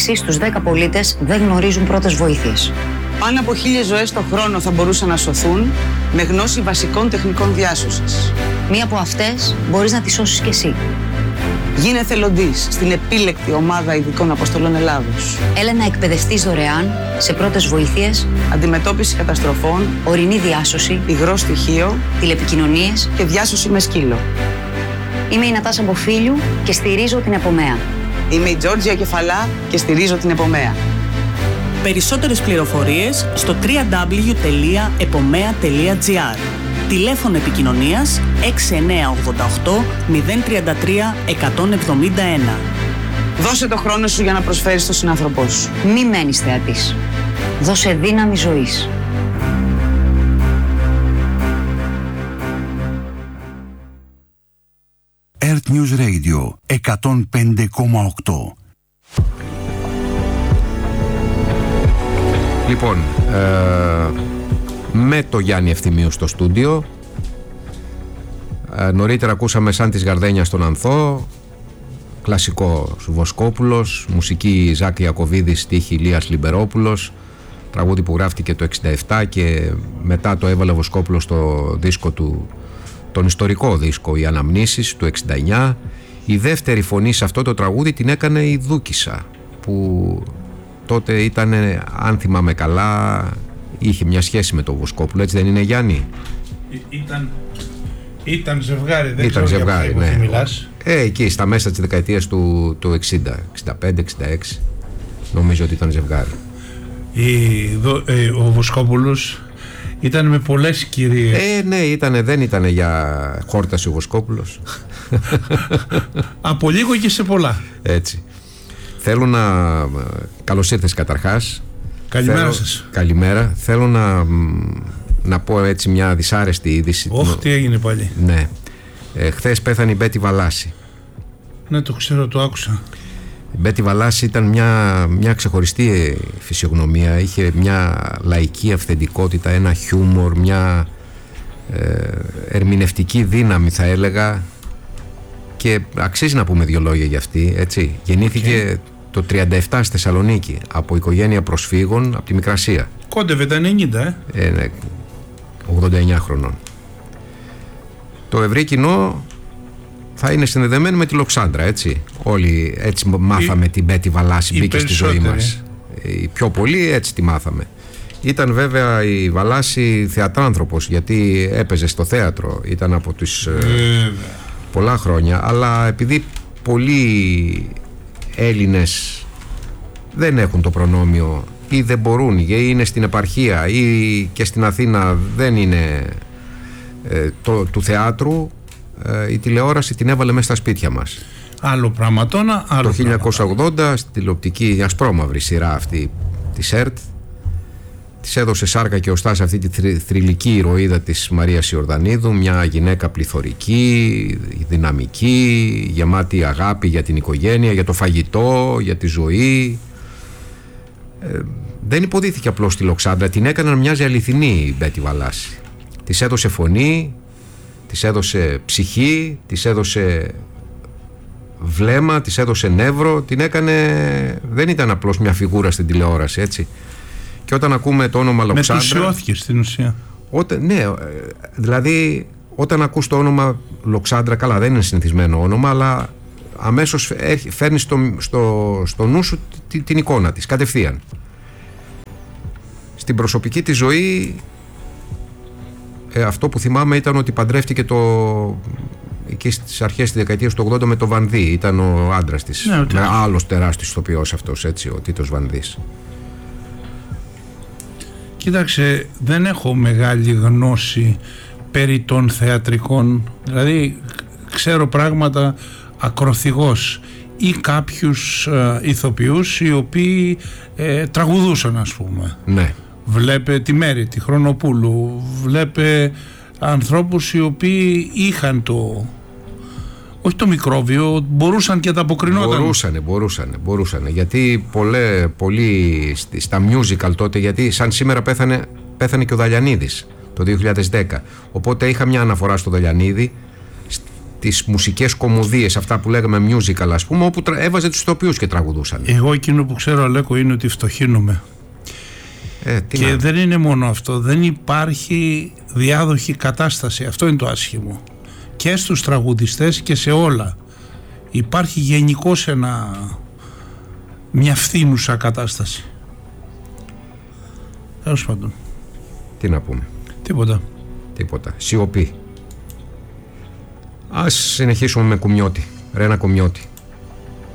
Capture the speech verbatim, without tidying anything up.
έξι στους δέκα πολίτες δεν γνωρίζουν πρώτες βοήθειες. Πάνω από χίλιες ζωές το χρόνο θα μπορούσαν να σωθούν με γνώση βασικών τεχνικών διάσωσης. Μία από αυτές μπορείς να τη σώσεις κι εσύ. Γίνε εθελοντής στην επίλεκτη ομάδα ειδικών αποστολών Ελλάδος. Έλα να εκπαιδευτείς δωρεάν σε πρώτες βοήθειες, αντιμετώπιση καταστροφών, ορεινή διάσωση, υγρό στοιχείο, τηλεπικοινωνίες και διάσωση με σκύλο. Είμαι η Νατάσα Μποφίλιου και στηρίζω την Επομέα. Είμαι η Τζόρτζια Κεφαλά και στηρίζω την Επομέα. Περισσότερες πληροφορίες στο double-u double-u double-u τελεία επομέα τελεία τζι άρ. Τηλέφωνο επικοινωνίας έξι εννιά οκτώ οκτώ μηδέν τρία τρία εκατόν εβδομήντα ένα. Δώσε το χρόνο σου για να προσφέρεις στον συνάνθρωπό σου. Μη μένεις θεατής. Δώσε δύναμη ζωής. Earth News Radio εκατόν πέντε κόμμα οκτώ. Λοιπόν, ε, με το Γιάννη Ευθυμίου στο στούντιο. Ε, νωρίτερα ακούσαμε Σαν της Γαρδένιας στον Ανθό, κλασικό Βοσκόπουλος, μουσική Ζάκ Ιακωβίδης, στίχη Ηλίας Λιμπερόπουλος, τραγούδι που γράφτηκε το εξήντα επτά και μετά το έβαλε Βοσκόπουλος στο δίσκο του, τον ιστορικό δίσκο Οι Αναμνήσεις του εξήντα εννιά. Η δεύτερη φωνή σε αυτό το τραγούδι την έκανε η Δούκισσα, που τότε ήταν, αν θυμάμαι καλά, είχε μια σχέση με τον Βοσκόπουλο, έτσι δεν είναι, Γιάννη? Ήταν, ήταν ζευγάρι, δεν ήταν ξέρω ζευγάρι, για ναι. μιλάς. Ε, εκεί στα μέσα της δεκαετίας του, του εξήντα, εξήντα πέντε εξήντα έξι, νομίζω ότι ήταν ζευγάρι. Η, ε, ο Βοσκόπουλος ήταν με πολλές κυρίες. Ε, ναι, ήτανε, δεν ήταν για χόρταση ο Βοσκόπουλος. Από λίγο και σε πολλά. Έτσι. Θέλω να... Καλώς ήρθες καταρχάς. Καλημέρα Θέλω... σας. Καλημέρα. Θέλω να, να πω έτσι μια δυσάρεστη είδηση. Όχι, τι έγινε πάλι? Ναι. Ε, χθες πέθανε η Μπέτη Βαλάση. Ναι, το ξέρω, το άκουσα. Η Μπέτη Βαλάση ήταν μια, μια ξεχωριστή φυσιογνωμία. Είχε μια λαϊκή αυθεντικότητα, ένα χιούμορ, μια ε, ερμηνευτική δύναμη, θα έλεγα. Και αξίζει να πούμε δύο λόγια για αυτή, έτσι. Γεννήθηκε okay. το τριάντα επτά στη Θεσσαλονίκη από οικογένεια προσφύγων από τη Μικρασία. Κόντευε τα ενενήντα, ε. ε ναι, ογδόντα εννιά χρονών. Το ευρύ κοινό θα είναι συνδεδεμένο με τη Λοξάνδρα, έτσι. Όλοι έτσι μάθαμε η, την Μπέτη Βαλάση, μπήκε στη ζωή μας. Οι πιο πολλοί έτσι τη μάθαμε. Ήταν βέβαια η Βαλάση θεατράνθρωπος, γιατί έπαιζε στο θέατρο, ήταν από τις... Ε, πολλά χρόνια, αλλά επειδή πολλοί Έλληνες δεν έχουν το προνόμιο ή δεν μπορούν ή είναι στην επαρχία ή και στην Αθήνα δεν είναι ε, το, του θεάτρου, ε, η τηλεόραση την έβαλε μέσα στα σπίτια μας. Άλλο πραγματόνα, άλλο το χίλια εννιακόσια ογδόντα στην τηλεοπτική ασπρόμαυρη σειρά αυτή της ΕΡΤ της έδωσε σάρκα και οστά σε αυτή τη θρη, θρυλική ηρωίδα της Μαρίας Ιορδανίδου, μια γυναίκα πληθωρική, δυναμική, γεμάτη αγάπη για την οικογένεια, για το φαγητό, για τη ζωή. Ε, δεν υποδίθηκε απλώς στη Λοξάνδρα, την έκανε να μοιάζει αληθινή η Μπέτη Βαλάση. Της έδωσε φωνή, της έδωσε ψυχή, της έδωσε βλέμμα, της έδωσε νεύρο, την έκανε, δεν ήταν απλώς μια φιγούρα στην τηλεόραση, έτσι. Και όταν ακούμε το όνομα Λοξάνδρα... Μετουσιώθηκε στην ουσία. Όταν, ναι, δηλαδή όταν ακούς το όνομα Λοξάνδρα, καλά δεν είναι συνηθισμένο όνομα, αλλά αμέσως φέρνει στο, στο, στο νου σου την, την εικόνα της, κατευθείαν. Στην προσωπική της ζωή, ε, αυτό που θυμάμαι ήταν ότι παντρεύτηκε το... εκεί στις αρχές της δεκαετίας του ογδόντα με το Βανδύ, ήταν ο άντρας της, ναι, με άλλος τεράστιος ηθοποιός αυτός, έτσι, ο Τίτος Βανδύς. Κοίταξε, δεν έχω μεγάλη γνώση περί των θεατρικών, δηλαδή ξέρω πράγματα ακροθυγώς ή κάποιους ε, ηθοποιούς οι οποίοι ε, τραγουδούσαν, ας πούμε. Ναι. Βλέπε τη Μέρη, τη Χρονοπούλου, βλέπε ανθρώπους οι οποίοι είχαν το... όχι το μικρόβιο, μπορούσαν και τα αποκρινόταν. Μπορούσανε, μπορούσανε, μπορούσανε. Γιατί πολλέ, πολλοί στα musical τότε, γιατί σαν σήμερα πέθανε, πέθανε και ο Δαλιανίδης το δύο χιλιάδες δέκα. Οπότε είχα μια αναφορά στο Δαλιανίδη τις μουσικές κομμωδίες, αυτά που λέγαμε musical ας πούμε, όπου έβαζε τους ηθοποιούς και τραγουδούσαν. Εγώ εκείνο που ξέρω, Αλέκο, είναι ότι φτωχύνομαι. Ε, και να... δεν είναι μόνο αυτό, δεν υπάρχει διάδοχη κατάσταση, αυτό είναι το άσχημο. Και στους τραγουδιστές και σε όλα υπάρχει γενικώς ένα, μια φθήνουσα κατάσταση. Τέλος πάντων. Τι να πούμε. Τίποτα. Τίποτα. Σιωπή. Ας συνεχίσουμε με Κουμιώτη. Ρένα Κουμιώτη.